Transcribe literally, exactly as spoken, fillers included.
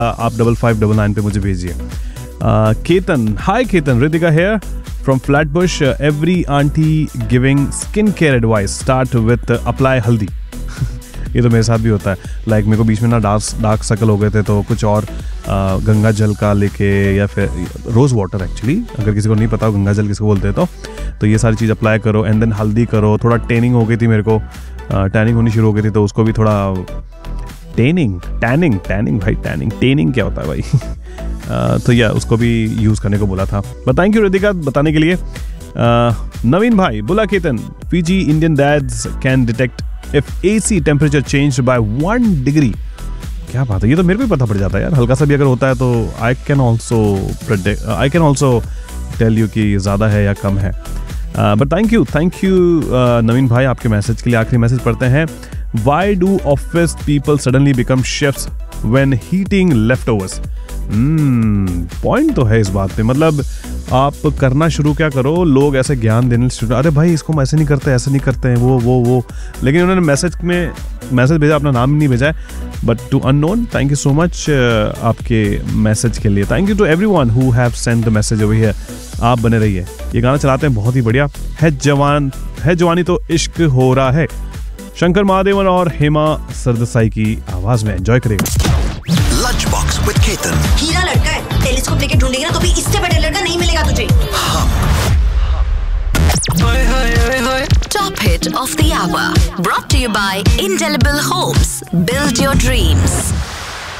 आप double five double nine पे मुझे भेजिए। केतन, हाय Ketan, Ritika hair from फ्लैटबुश। Every aunty giving skin care advice, start with apply हल्दी। ये तो मेरे साथ भी होता है। लाइक मेरे को बीच में ना डार्क डार्क सर्कल हो गए थे, तो कुछ और आ, गंगा जल का लेके, या फिर रोज़ वाटर एक्चुअली, अगर किसी को नहीं पता हो गंगा जल किसको बोलते हैं, तो तो ये सारी चीज़ अप्लाई करो एंड देन हल्दी करो। थोड़ा टैनिंग हो गई थी मेरे को, टैनिंग होनी शुरू हो गई थी, तो उसको भी थोड़ा टैनिंग टैनिंग टैनिंग भाई टैनिंग टैनिंग क्या होता है भाई? आ, तो या उसको भी यूज़ करने को बोला था। बट थैंक यू रितिका बताने के लिए। आ, नवीन भाई, बुला Ketan, PG Indian dads can detect if AC temperature change by one degree. क्या बात है, ये तो मेरे को भी पता पड़ जाता है यार, हल्का सा भी अगर होता है तो I can also predict, I can also tell you कि ज़्यादा है या कम है। But thank you thank you नवीन भाई आपके मैसेज के लिए। आखिरी मैसेज पढ़ते हैं। Why do office people suddenly become chefs when heating leftovers? Point तो है इस बात पे, मतलब आप करना शुरू क्या करो, लोग ऐसे ज्ञान देने शुरू, अरे भाई इसको हम ऐसे नहीं करते, ऐसे नहीं करते हैं, वो वो वो लेकिन उन्होंने मैसेज में मैसेज भेजा, अपना नाम नहीं भेजा है। But to unknown, thank you so much आपके मैसेज के लिए। Thank you to everyone who have send the message over here. आप बने रहिए, ये गाना चलाते हैं, बहुत ही बढ़िया है। जवान है जवानी तो इश्क हो रहा है, शंकर महादेवन और हेमा सरदेसाई की आवाज में। एंजॉय करेगा। Lunch box with Ketan. हीरा लड़का है, टेलीस्कोप लेके ढूंढेगा ना तो भी इससे बड़ा लड़का नहीं मिलेगा तुझे। Top hit of the hour, brought to you by Indelible Homes. Build your dreams.